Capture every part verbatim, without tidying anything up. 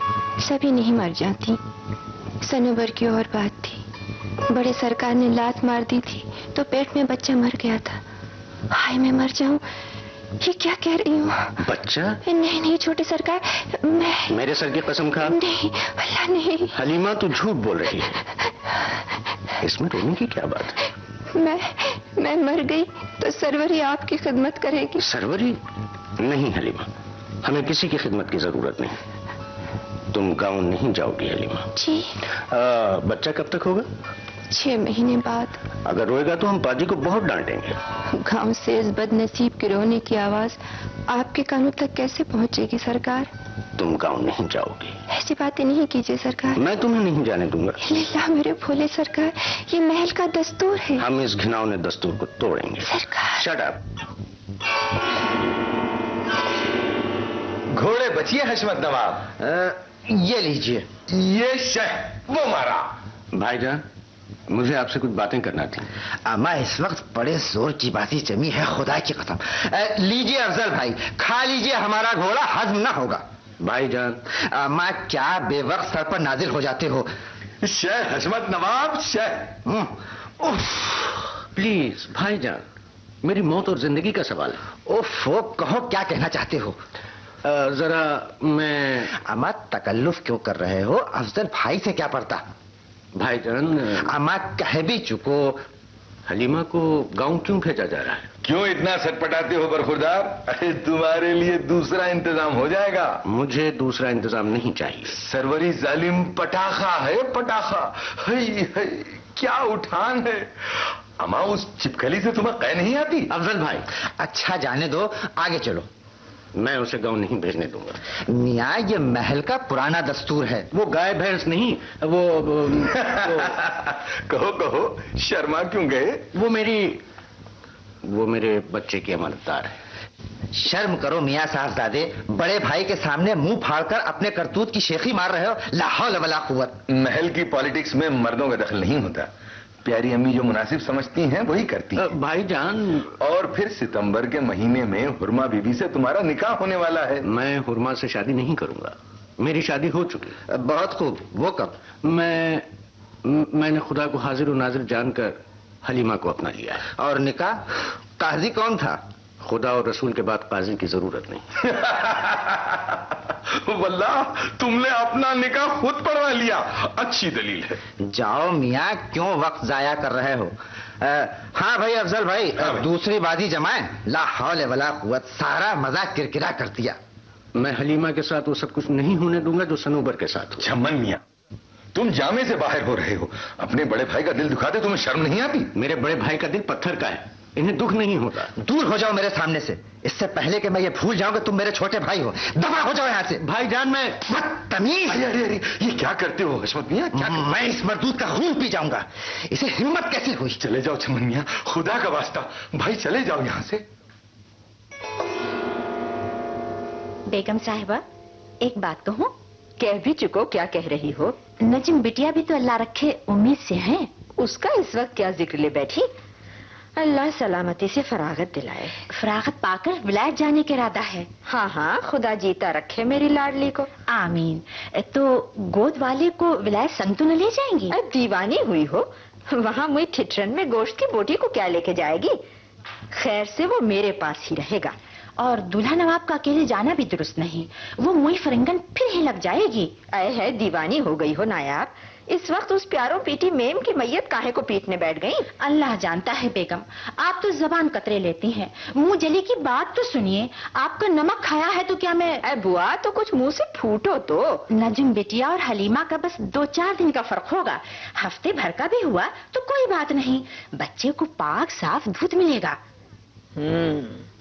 سبھی نہیں مر جاتی. سنوبر کی اور بات تھی. بڑے سرکار نے لات مار دی تھی تو پیٹ میں بچہ مر گیا تھا. ہائے میں مر جاؤں. یہ کیا کہہ رہی ہوں؟ بچہ؟ نہیں نہیں چھوٹے سرکار, میں... میرے سر کی قسم کھا. نہیں اللہ نہیں. حلیمہ تو جھوٹ بول رہی ہے. اس میں رونے کی کیا بات ہے؟ میں میں مر گئی تو سروری آپ کی خدمت کرے گی. سروری؟ نہیں حلیمہ, ہمیں کسی کی خدمت کی ضرورت نہیں. تم گاؤں نہیں جاؤ گی حلیمہ. جی. آ, بچہ کب تک ہوگا؟ چھ مہینے بعد. اگر روئے گا تو ہم پاجی کو بہت ڈانٹیں گے. گاؤں سے اس بد نصیب کے رونے کی آواز آپ کے کانوں تک کیسے پہنچے گی سرکار؟ تم گاؤں نہیں جاؤ گی. ایسی باتیں نہیں کیجیے سرکار. میں تمہیں نہیں جانے دوں گا. اللہ میرے بھولے سرکار, یہ محل کا دستور ہے. ہم اس گھناؤنے دستور کو توڑیں گے. سرکار. Shut up. گھوڑے بچیے حشمت نواب. یہ لیجئے. یہ شہ وہ مارا. بھائی جان, مجھے آپ سے کچھ باتیں کرنا تھی. اما اس وقت بڑے زور کی باتیں جمی ہے, خدا کی قسم. لیجئے افضل بھائی, کھا لیجئے, ہمارا گھوڑا ہضم نہ ہوگا. بھائی جان. اما کیا بے وقت سر پر نازل ہو جاتے ہو. شہ حشمت نواب شہ. پلیز بھائی جان, میری موت اور زندگی کا سوال ہے. اوف, وہ کہو کیا کہنا چاہتے ہو. ذرا میں... اما تکلف کیوں کر رہے ہو, افضل بھائی سے کیا پڑتا. بھائی جان. اما کہہ بھی چکو. حلیمہ کو گاؤں کیوں بھیجا جا رہا ہے؟ کیوں اتنا سٹ پٹاتے ہو برخوردار؟ ارے تمہارے لیے دوسرا انتظام ہو جائے گا. مجھے دوسرا انتظام نہیں چاہیے. سروری ظالم پٹاخہ ہے, پٹاخہ. ہئی ہئی کیا اٹھان ہے. اما اس چپکلی سے تمہیں قے نہیں آتی؟ افضل بھائی. اچھا جانے دو, آگے چلو. میں اسے گاؤں نہیں بھیجنے دوں گا. میاں یہ محل کا پرانا دستور ہے. وہ گائے بھینس نہیں, وہ, وہ, وہ کہو کہو, شرما کیوں گئے؟ وہ میری وہ میرے بچے کی امانت دار ہے. شرم کرو میاں صاحبزادے, بڑے بھائی کے سامنے منہ پھاڑ کر اپنے کرتوت کی شیخی مار رہے ہو. لا حول ولا قوت. محل کی پالیٹکس میں مردوں کا دخل نہیں ہوتا. پیاری امی جو مناسب سمجھتی ہیں وہی کرتی ہیں. بھائی جان. اور پھر ستمبر کے مہینے میں حرما بی بی سے تمہارا نکاح ہونے والا ہے. میں حرما سے شادی نہیں کروں گا, میری شادی ہو چکی. بہت خوب. وہ کب؟ میں میں نے خدا کو حاضر و ناظر جان کر حلیمہ کو اپنا لیا ہے. اور نکاح قاضی کون تھا؟ خدا اور رسول کے بعد قاضی کی ضرورت نہیں. واللہ تم نے اپنا نکاح خود پڑھوا لیا. اچھی دلیل ہے. جاؤ میاں, کیوں وقت ضائع کر رہے ہو. ہاں بھائی افضل بھائی, دوسری بازی جمائیں. لا حول ولا قوت, سارا مزاق کرکرا کر دیا. میں حلیمہ کے ساتھ وہ سب کچھ نہیں ہونے دوں گا جو سنوبر کے ساتھ. جمن میاں, تم جامے سے باہر ہو رہے ہو. اپنے بڑے بھائی کا دل دکھاتے تمہیں شرم نہیں آتی؟ میرے بڑے بھائی کا دل پتھر کا ہے, انہیں دکھ نہیں ہوتا. دور ہو جاؤ میرے سامنے سے, اس سے پہلے کہ میں یہ بھول جاؤں کہ تم میرے چھوٹے بھائی ہو. دفع ہو جاؤ یہاں سے. بھائی جان میں بدتمیز. ارے ارے ارے یہ کیا کرتے ہو حشمت میاں؟ کیا میں اس مردود کا خون پی جاؤں گا. اسے ہمت کیسے ہوئی؟ چلے جاؤ چمن میاں, خدا کا واسطہ بھائی چلے جاؤ یہاں سے. بیگم صاحبہ ایک بات کہوں؟ کہہ بھی چکو, کیا کہہ رہی ہو؟ نجم بٹیا بھی تو اللہ رکھے امید سے ہیں. اس کا اس وقت کیا ذکر لے بیٹھی؟ اللہ سلامتی سے فراغت دلائے. فراغت پا کر ولایت جانے کا ارادہ ہے. ہاں ہاں, خدا جیتا رکھے میری لاڈلی کو. آمین. تو گود والے کو ولایت سنگ تو نہ لے جائیں گی؟ دیوانی ہوئی ہو, وہاں مئی ٹھٹرن میں گوشت کی بوٹی کو کیا لے کے جائے گی؟ خیر سے وہ میرے پاس ہی رہے گا. اور دلہا نواب کا اکیلے جانا بھی درست نہیں, وہ موئی فرنگن پھر ہی لگ جائے گی. اے ہے دیوانی ہو گئی ہو نایاب, اس وقت اس پیاروں پیٹی میم کی میت کاہے کو پیٹنے بیٹھ گئی؟ اللہ جانتا ہے بیگم, آپ تو زبان قطرے لیتی ہیں. منہ جلی کی بات تو سنیے, آپ کا نمک کھایا ہے تو کیا میں... اے بوا تو کچھ منہ سے پھوٹو تو. نجم بٹیا اور حلیمہ کا بس دو چار دن کا فرق ہوگا, ہفتے بھر کا بھی ہوا تو کوئی بات نہیں, بچے کو پاک صاف دودھ ملے گا. ہم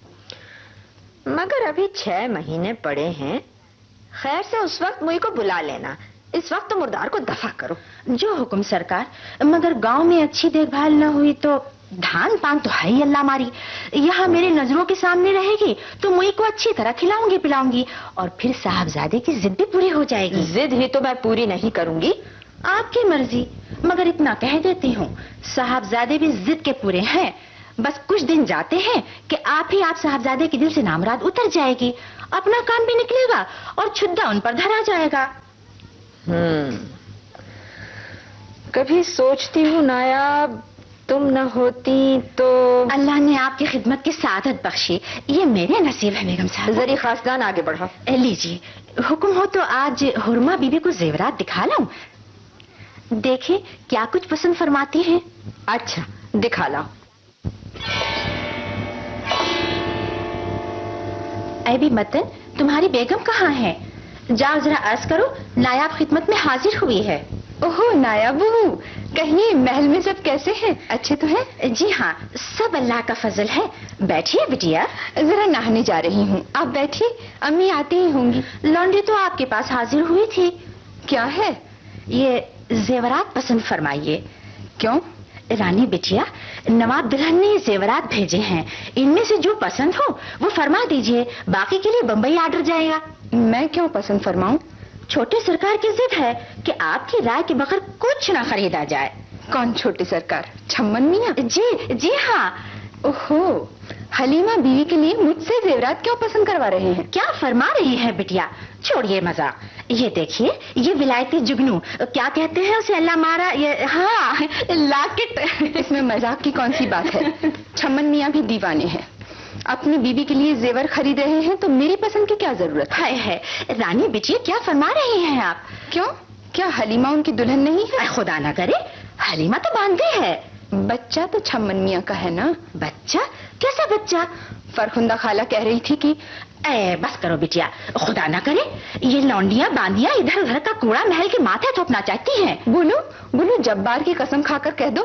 مگر ابھی چھ مہینے پڑے ہیں. خیر سے اس وقت مجھ کو بلا لینا, اس وقت تو مردار کو دفع کرو. جو حکم سرکار, مگر گاؤں میں اچھی دیکھ بھال نہ ہوئی تو دھان پان تو ہے ہی اللہ ماری. یہاں میرے نظروں کے سامنے رہے گی تو مئی کو اچھی طرح کھلاؤں گی پلاؤں گی, اور پھر صاحبزادے کی ضد بھی پوری ہو جائے گی. ضد ہی تو میں پوری نہیں کروں گی, آپ کی مرضی. مگر اتنا کہہ دیتی ہوں, صاحبزادے بھی ضد کے پورے ہیں. بس کچھ دن جاتے ہیں کہ آپ ہی آپ صاحبزادے کے دل سے نامراد اتر جائے گی, اپنا کام بھی نکلے گا اور چھدا ان پر دھرا جائے گا. ہم کبھی سوچتی ہوں نایاب تم نہ ہوتی تو اللہ نے آپ کی خدمت کی سعادت بخشی، یہ میرے نصیب ہے بیگم صاحب. زری خاصدان آگے بڑھا. لیجیے، حکم ہو تو آج حرما بی بی کو زیورات دکھا لاؤں؟ دیکھیں کیا کچھ پسند فرماتی ہیں. اچھا دکھا لاؤ. اے بھی متن، تمہاری بیگم کہاں ہے؟ جاؤ ذرا عرض کرو نایاب خدمت میں حاضر ہوئی ہے. اوہو نایاب بہو، کہیں محل میں سب کیسے ہیں؟ اچھے تو ہیں؟ جی ہاں، سب اللہ کا فضل ہے. بیٹھیے بٹیا. ذرا نہانے جا رہی ہوں، آپ بیٹھیے، امی آتی ہی ہوں گی. لانڈری تو آپ کے پاس حاضر ہوئی تھی. کیا ہے؟ یہ زیورات پسند فرمائیے. کیوں؟ رانی بٹیا، نواب دلہن نے زیورات بھیجے ہیں، ان میں سے جو پسند ہو وہ فرما دیجئے، باقی کے لیے بمبئی آرڈر جائے گا. میں کیوں پسند فرماؤں؟ چھوٹے سرکار کی ضد ہے کہ آپ کی رائے کے بغیر کچھ نہ خریدا جائے. کون چھوٹے سرکار؟ چھمن میاں؟ جی جی ہاں. اوہو، حلیمہ بیوی کے لیے مجھ سے زیورات کیوں پسند کروا رہے ہیں؟ کیا فرما رہی ہیں بٹیا؟ چھوڑیے مذاق. یہ دیکھیے، یہ ولایتی جگنو کیا کہتے ہیں اسے، اللہ مارا، یہ ہاں لاکٹ. اس میں مذاق کی کون سی بات ہے؟ چھمن میاں بھی دیوانے ہیں، اپنی بیوی کے لیے زیور خرید رہے ہیں تو میری پسند کی کیا ضرورت ہے؟ ہے رانی بٹیا، کیا فرما رہی ہیں آپ؟ کیوں؟ کیا حلیمہ ان کی دلہن نہیں ہے؟ خدا نہ کرے، حلیمہ تو باندھی ہے. بچہ تو چھمن میاں کا ہے نا. بچہ؟ کیسا بچہ؟ فرخندہ خالہ کہہ رہی تھی کہ اے بس کرو بٹیا، خدا نہ کرے یہ لونڈیاں باندیاں ادھر گھر کا کوڑا محل کے ماتھے تھوپنا چاہتی ہیں. بولو بولو، جبار کی قسم کھا کر کہہ دو.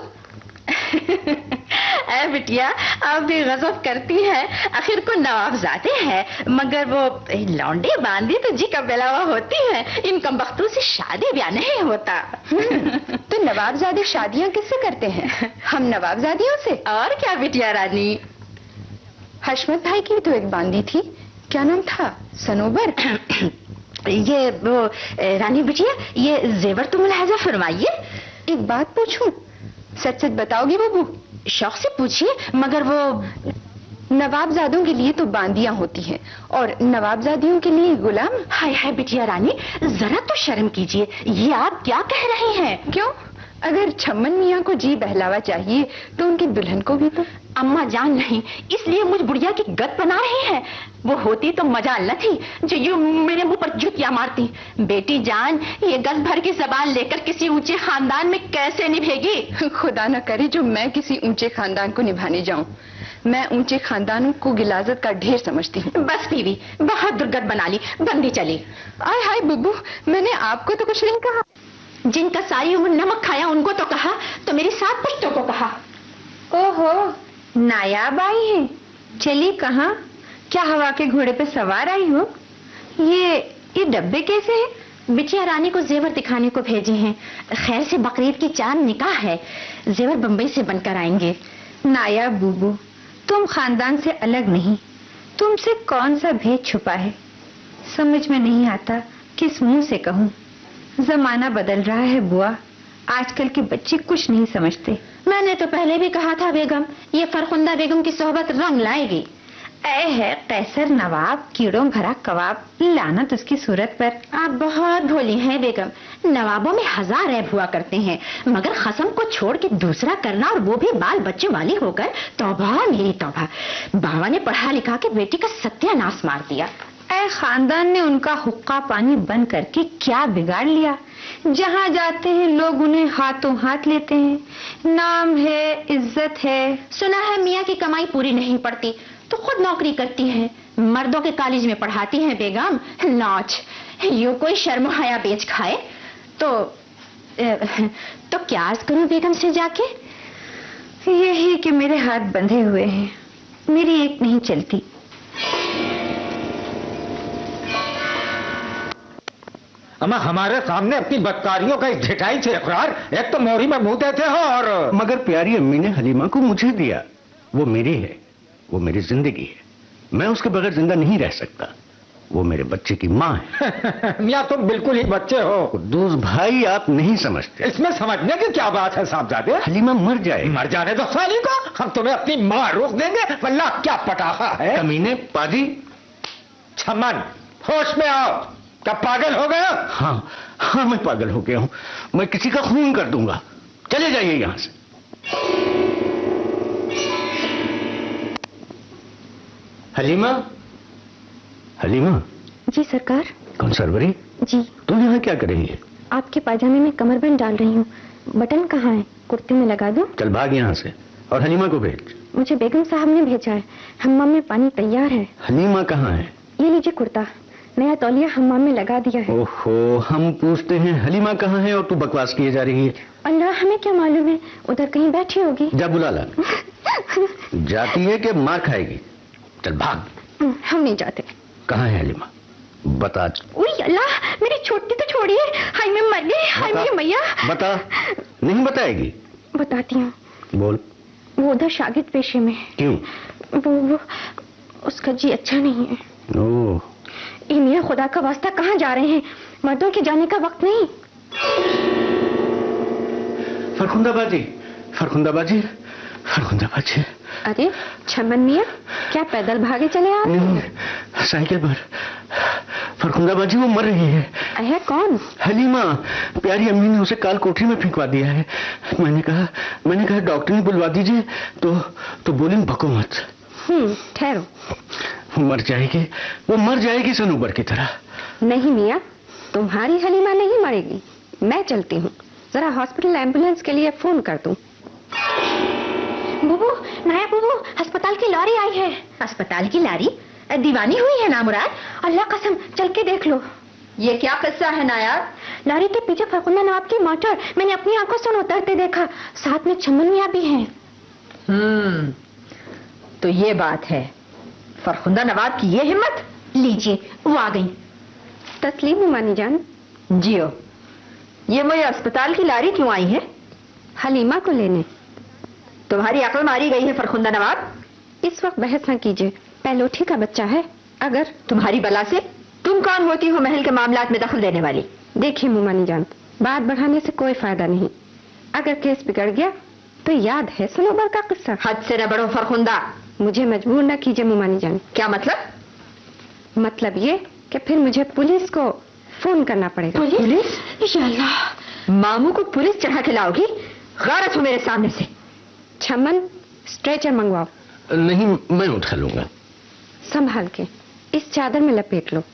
اے بٹیا، آپ بھی غضب کرتی ہیں، آخر کو نوابزادے ہیں، مگر وہ لونڈی باندھی تو جی کا بلاوا ہوتی ہے، ان کمبختوں سے شادی بیاہ نہیں ہوتا. تو نوابزادے شادیاں کس سے کرتے ہیں؟ ہم نوابزادیوں سے. اور کیا بٹیا رانی. حشمت بھائی کی تو ایک باندھی تھی، کیا نام تھا؟ سنوبر. یہ وہ رانی بٹیا، یہ زیور تو ملاحظہ فرمائیے. ایک بات پوچھوں، سچ سچ بتاؤ گی ببو؟ شوق سے پوچھیے، مگر وہ نوابزادوں کے لیے تو باندیاں ہوتی ہیں اور نوابزادیوں کے لیے غلام. ہائے ہائے بٹیا رانی، ذرا تو شرم کیجیے، یہ آپ کیا کہہ رہے ہیں؟ کیوں؟ اگر چھمن میاں کو جی بہلاوا چاہیے تو ان کی دلہن کو بھی تو. اما جان نہیں، اس لیے مجھ بڑھیا کی گت بنا رہی ہیں. وہ ہوتی تو مجال نہ تھی جو یوں میرے منہ پر جوتیاں مارتی. بیٹی جان، یہ گز بھر کی زبان لے کر کسی اونچے خاندان میں کیسے نبھے گی؟ خدا نہ کرے جو میں کسی اونچے خاندان کو نبھانے جاؤں. میں اونچے خاندانوں کو غلاظت کا ڈھیر سمجھتی ہوں. بس بیوی، بہت درگت بنا لی، بندی چلی. آئے ہائے ببو، میں نے آپ کو تو کچھ نہیں کہا. جن کا ساری عمر نمک کھایا ان کو تو کہا، تو میری سات پشتوں کو کہا. اوہو، نایاب آئی ہیں. چلی کہاں؟ کیا ہوا کے گھوڑے پہ سوار آئی ہو؟ یہ یہ ڈبے کیسے ہیں؟ بٹیا رانی کو زیور دکھانے کو بھیجے ہیں. خیر سے بقرعید کی چاند نکاح ہے، زیور بمبئی سے بن کر آئیں گے. نایاب بوبو، تم خاندان سے الگ نہیں، تم سے کون سا بھید چھپا ہے؟ سمجھ میں نہیں آتا کس منہ سے کہوں. زمانہ بدل رہا ہے بوا، آج کل کے بچے کچھ نہیں سمجھتے. میں نے تو پہلے بھی کہا تھا بیگم، یہ فرخندہ بیگم کی صحبت رنگ لائے گی. اے ہے قیصر نواب، کیڑوں بھرا کباب، لعنت اس کی صورت پر. آپ بہت بھولی ہیں بیگم، نوابوں میں ہزار عیب ہوا کرتے ہیں، مگر خصم کو چھوڑ کے دوسرا کرنا، اور وہ بھی بال بچے والی ہو کر، توبہ میری توبہ. بابا نے پڑھا لکھا کے بیٹی کا ستیہ ناش مار دیا. اے خاندان نے ان کا حقہ پانی بند کر کے کیا بگاڑ لیا؟ جہاں جاتے ہیں لوگ انہیں ہاتھوں ہاتھ لیتے ہیں. نام ہے، عزت ہے. سنا ہے میاں کی کمائی پوری نہیں پڑتی تو خود نوکری کرتی ہیں، مردوں کے کالج میں پڑھاتی ہیں بیگم. ناچ یوں کوئی شرم و حیا بیچ کھائے تو تو کیا عرض کروں بیگم سے جا کے؟ یہی کہ میرے ہاتھ بندھے ہوئے ہیں، میری ایک نہیں چلتی. اما ہمارے سامنے اپنی بدکاریوں کا ایک ڈھٹائی سے اقرار، ایک تو موری میں منہ دیتے ہو اور مگر پیاری امی نے حلیمہ کو مجھے دیا، وہ میری ہے، وہ میری زندگی ہے، میں اس کے بغیر زندہ نہیں رہ سکتا. وہ میرے بچے کی ماں ہے. میاں تم بالکل ہی بچے ہو. قدوس بھائی آپ نہیں سمجھتے. اس میں سمجھنے کی کیا بات ہے صاحبزادے؟ حلیمہ مر جائے. مر جانے دو سالی کو، ہم تمہیں اپنی ماں روک دیں گے. واللہ کیا پٹاخا ہے. کمینے پادی. چھمن ہوش میں آؤ، کیا پاگل ہو گیا؟ ہاں ہاں میں پاگل ہو گیا ہوں, میں کسی کا خون کر دوں گا. چلے جائیے یہاں سے. حلیمہ, حلیمہ. جی سرکار. کون سروری؟ جی. تم یہاں کیا کر رہی ہے؟ آپ کے پاجامے میں کمر بند ڈال رہی ہوں. بٹن کہاں ہے؟ کرتے میں لگا دوں؟ چل بھاگ یہاں سے, اور حلیمہ کو بھیج. مجھے بیگم صاحب نے بھیجا ہے, حمام میں پانی تیار ہے. حلیمہ کہاں ہے؟ یہ لیجیے کرتا, نیا تولیہ حمام میں لگا دیا ہے. اوہو, ہم پوچھتے ہیں حلیمہ کہاں ہے اور تو بکواس کیے جا رہی ہے. اللہ, ہمیں کیا معلوم ہے, ادھر کہیں بیٹھی ہوگی. جا بلا لا. جاتی ہے کہ ماں کھائے گی. چل بھاگ. ہم نہیں جاتے. کہاں ہے حلیمہ؟ بتا. اوہ اللہ, میری چھوٹی تو چھوڑیے. ہائی میں مر گئی, ہائی میری میاں. بتا. نہیں بتائے گی؟ بتاتی ہوں. بول. وہ ادھر شاگرد پیشے میں. کیوں؟ وہ, وہ اس کا جی اچھا نہیں ہے. اوہ. اے میاں خدا کا واسطہ, کہاں جا رہے ہیں؟ مردوں کے جانے کا وقت نہیں. فرخندہ باجی, فرخندہ باجی, فرخندہ باجی. ارے چھمن میاں, کیا پیدل بھاگے چلے آپ؟ نہیں, سائیکل پر. فرخندہ باجی وہ مر رہی ہے. ہے کون؟ حلیمہ. پیاری امی نے اسے کال کوٹری میں پھینکوا دیا ہے. میں نے کہا میں نے کہا ڈاکٹر نے بلوا دیجیے, تو تو بولیں بھکو مت. ہوں, ٹھہرو. مر جائے گی, وہ مر جائے گی سنوبر کی طرح. نہیں میاں, تمہاری حلیمہ نہیں مرے گی. میں چلتی ہوں, ذرا ہاسپٹل ایمبولینس کے لیے فون کر دوں. بوبو, نایا بوبو, ہسپتال کی لاری آئی ہے. اسپتال کی لاری؟ دیوانی ہوئی ہے نا مراد؟ اللہ قسم, چل کے دیکھ لو. یہ کیا قصہ ہے نایا؟ لاری کے پیچھے فرخندہ نواب کی موٹر, میں نے اپنی آنکھوں سے اترتے دیکھا. ساتھ میں چھمن میاں بھی ہیں. ہم تو یہ بات ہے. فرخندہ نواب کی یہ ہمت. لیجیے, وہ آ گئی. تسلیم مانی جان. جیو. یہ مجھے اسپتال کی لاری کیوں آئی ہے؟ حلیمہ کو لینے. تمہاری عقل ماری گئی ہے فرخندہ نواب. اس وقت بحث نہ کیجیے, پہلوٹھی کا بچہ ہے. اگر تمہاری بلا سے تم کون ہوتی ہو محل کے معاملات میں دخل دینے والی؟ دیکھیے مومانی جان, بات بڑھانے سے کوئی فائدہ نہیں. اگر کیس بگڑ گیا تو یاد ہے سنوبر کا قصہ. حد سے نہ بڑھو فرخندہ. مجھے مجبور نہ کیجیے مومانی جان. کیا مطلب؟ مطلب یہ کہ پھر مجھے پولیس کو فون کرنا پڑے گا. پولیس؟ یا اللہ, ماموں کو پولیس چڑھا کے لاؤ گی؟ غارت ہو میرے سامنے سے. چھمن, اسٹریچر منگواؤ. نہیں, میں اٹھا لوں گا. سنبھال کے, اس چادر میں لپیٹ لو.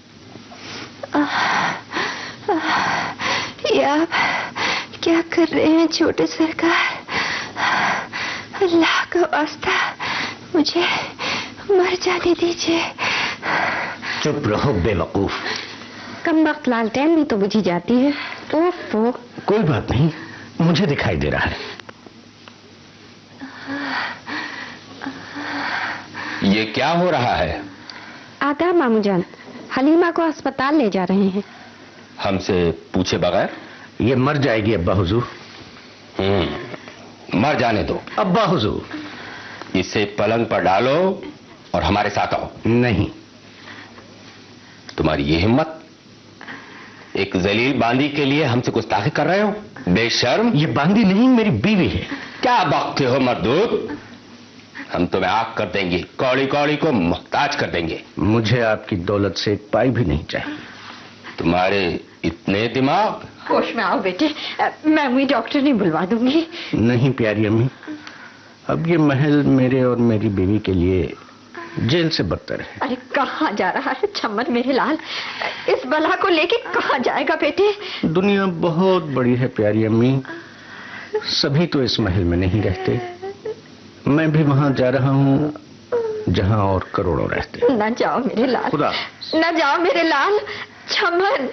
یہ آپ کیا کر رہے ہیں چھوٹے سرکار؟ اللہ کا واسطہ مجھے مر جانے دیجیے. چپ رہو بے وقوف. کم وقت لالٹین بھی تو بجھی جاتی ہے. اوف, کوئی بات نہیں, مجھے دکھائی دے رہا ہے. یہ کیا ہو رہا ہے؟ آداب مامو جان, حلیمہ کو اسپتال لے جا رہے ہیں. ہم سے پوچھے بغیر؟ یہ مر جائے گی ابا حضور. ہم مر جانے دو. ابا حضور, اسے پلنگ پر ڈالو اور ہمارے ساتھ آؤ. نہیں. تمہاری یہ ہمت؟ ایک ذلیل باندی کے لیے ہم سے گستاخی کر رہے ہو؟ بے شرم. یہ باندی نہیں, میری بیوی ہے. کیا بکتے ہو مردود؟ ہم تمہیں آگ کر دیں گے, کوڑی کوڑی کو محتاج کر دیں گے. مجھے آپ کی دولت سے ایک پائی بھی نہیں چاہیے. تمہارے اتنے دماغ؟ ہوش میں آؤ بیٹے, میں وہی ڈاکٹر نہیں بلوا دوں گی. نہیں پیاری امی, اب یہ محل میرے اور میری بیوی کے لیے جیل سے بدتر ہے. ارے کہاں جا رہا ہے چھمن میرے لال؟ اس بلا کو لے کے کہاں جائے گا بیٹے؟ دنیا بہت بڑی ہے پیاری امی, سبھی تو اس محل میں نہیں رہتے. میں بھی وہاں جا رہا ہوں جہاں اور کروڑوں رہتے. نہ جاؤ میرے لال, خدا نہ جاؤ میرے لال. چھمن,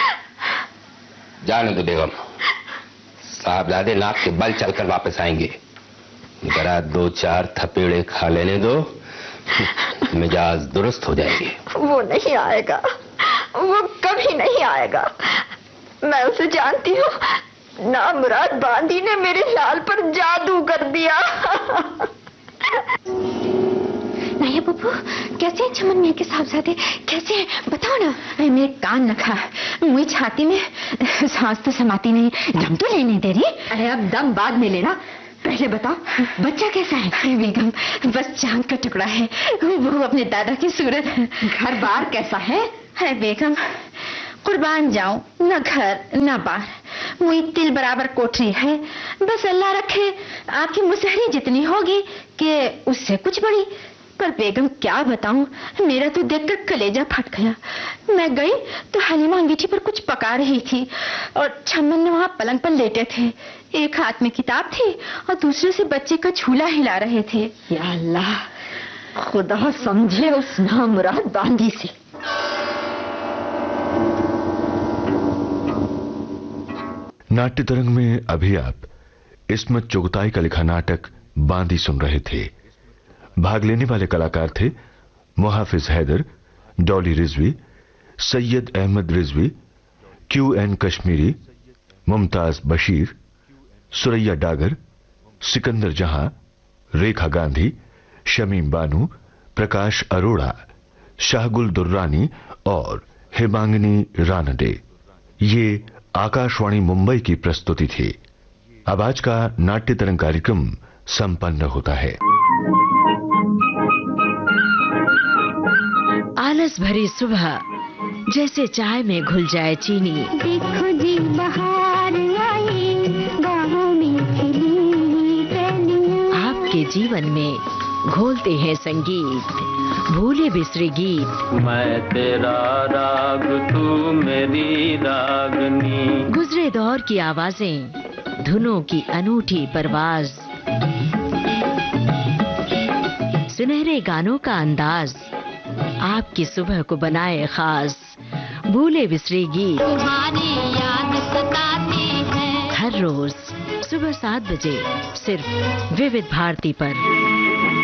جانے دو بیگم, صاحبزادے ناک کے بل چل کر واپس آئیں گے. ذرا دو چار تھپیڑے کھا لینے دو, مزاج درست ہو جائے گی. وہ نہیں آئے گا, وہ کبھی نہیں آئے گا. میں اسے جانتی ہوں. نامراد باندی نے میرے لال پر جادو کر دیا. نایا ببو, کیسے ہیں چھمن میاں کے صاحبزادے؟ کیسے ہیں بتاؤ نا. میرے کان نہ کھا, مجھے چھاتی میں سانس تو سماتی نہیں, دم تو لینے دے رہی. ارے اب دم بعد میں لینا, پہلے بتاؤ بچہ کیسا ہے؟ بیگم, بس چاند کا ٹکڑا ہے, وہ اپنے دادا کی صورت. گھر بار کیسا ہے؟ ہے بیگم, कुर्बान जाऊं, न घर न बार, वही तिल बराबर कोठरी है। बस अल्लाह रखे आपकी मुसहरी जितनी होगी कि उससे कुछ बड़ी। पर बेगम क्या बताऊं, मेरा तो देखकर कलेजा फट गया। मैं गई तो हलीमा अंगीठी पर कुछ पका रही थी और छम्मन वहां पलंग पर लेटे थे। एक हाथ में किताब थी और दूसरे से बच्चे का झूला हिला रहे थे। या अल्लाह, खुदा समझे उस नामुराद बांदी से। नाट्य तरंग में अभी आप इस्मत चुगताई का लिखा नाटक बांदी सुन रहे थे। भाग लेने वाले कलाकार थे मुहाफिज हैदर, डॉली रिजवी, सैयद अहमद रिजवी, क्यू एन कश्मीरी, मुमताज बशीर, सुरैया डागर, सिकंदर जहां, रेखा गांधी, शमीम बानू, प्रकाश अरोड़ा, शाहगुल दुर्रानी और हिमांगिनी रानडे। ये आकाशवाणी मुंबई की प्रस्तुति थी। अब आज का नाट्य तरंग कार्यक्रम संपन्न होता है। आलस भरी सुबह जैसे चाय में घुल जाए चीनी। देखो जी बहार आई, बाहों में खिली कलियां। आपके जीवन में घोलते हैं संगीत, भूले बिसरे गीत। मैं तेरा राग, तू मेरी रागनी। गुजरे दौर की आवाजें, धुनों की अनूठी परवाज, सुनहरे गानों का अंदाज आपकी सुबह को बनाए खास। भूले बिसरे गीत तुम्हारी याद सताती है। हर रोज सुबह सात बजे सिर्फ विविध भारती पर।